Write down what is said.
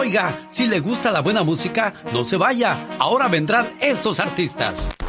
Oiga, si le gusta la buena música, no se vaya. Ahora vendrán estos artistas.